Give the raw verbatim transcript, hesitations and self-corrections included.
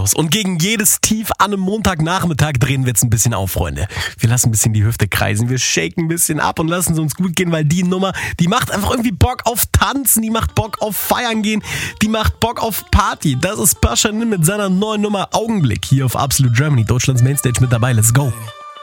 los. Und gegen jedes Tief an einem Montagnachmittag drehen wir jetzt ein bisschen auf, Freunde. Wir lassen ein bisschen die Hüfte kreisen, wir shaken ein bisschen ab und lassen es uns gut gehen, weil die Nummer, die macht einfach irgendwie Bock auf Tanzen, die macht Bock auf Feiern gehen, die macht Bock auf Party. Das ist Paschanim mit seiner neuen Nummer Augenblick hier auf Absolute Germany, Deutschlands Mainstage mit dabei. Let's go.